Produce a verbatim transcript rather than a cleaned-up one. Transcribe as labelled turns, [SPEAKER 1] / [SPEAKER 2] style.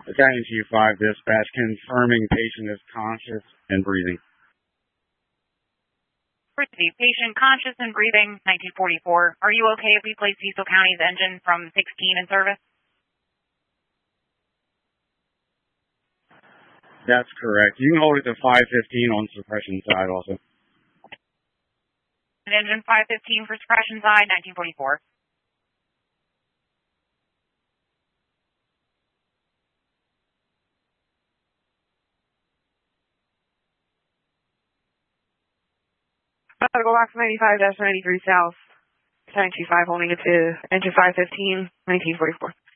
[SPEAKER 1] Battalion Chief five Dispatch, confirming patient is conscious and breathing.
[SPEAKER 2] Receive patient conscious and breathing, nineteen forty-four. Are you okay if we place Cecil County's engine from sixteen in service?
[SPEAKER 1] That's correct. You can hold it to five fifteen on suppression side also.
[SPEAKER 2] And engine five fifteen for suppression side, nineteen forty-four.
[SPEAKER 3] Go box ninety-five ninety-three south. Battalion Chief five holding it to engine five fifteen, nineteen forty-four.